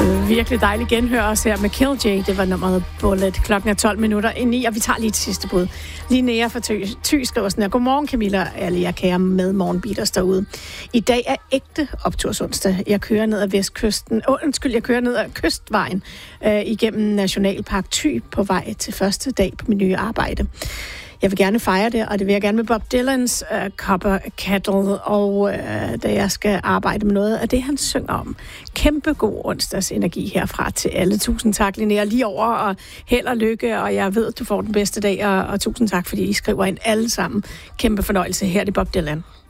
Virkelig dejligt genhør os her med Kill J. Det var nummeret Bullet. Klokken er 12:09, og vi tager lige et sidste bud. Linnea fra Thy skriver sådan her: Godmorgen Camilla, alle jer kære med morgenbeaters derude. I dag er ægte optursonsdag. Jeg kører ned ad vestkysten. Jeg kører ned ad Kystvejen igennem Nationalpark Thy på vej til første dag på min nye arbejde. Jeg vil gerne fejre det, og det vil jeg gerne med Bob Dylans Copper Kettle, og da jeg skal arbejde med noget af det, han synger om. Kæmpe god onsdags energi herfra til alle. Tusind tak, Linnea, lige over, og held og lykke, og jeg ved, du får den bedste dag, og tusind tak, fordi I skriver ind alle sammen. Kæmpe fornøjelse. Her er det Bob Dylan.